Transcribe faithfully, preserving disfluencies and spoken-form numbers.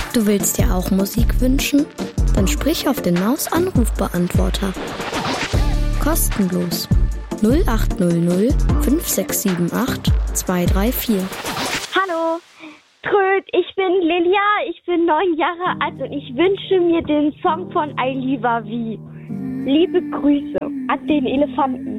Du willst dir auch Musik wünschen? Dann sprich auf den Maus-Anrufbeantworter. Kostenlos. null acht null null fünf sechs sieben acht zwei drei vier. Hallo, Tröd, ich bin Lilia, ich bin neun Jahre alt und ich wünsche mir den Song von I Liva Wie. Liebe Grüße an den Elefanten.